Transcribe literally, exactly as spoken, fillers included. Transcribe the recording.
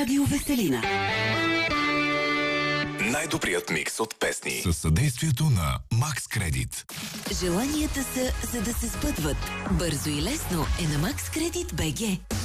Радио Веселина. Най-добрият микс от песни. Със съдействието на Макс Кредит. Желанията са, за да се сбъдват. Бързо и лесно е на Макс Кредит БГ.